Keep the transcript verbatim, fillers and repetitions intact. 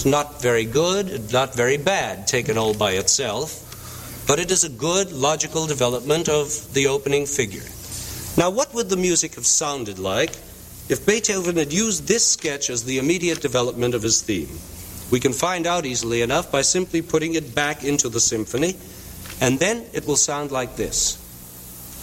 It's not very good, not very bad, taken all by itself, but it is a good, logical development of the opening figure. Now, what would the music have sounded like if Beethoven had used this sketch as the immediate development of his theme? We can find out easily enough by simply putting it back into the symphony, and then it will sound like this.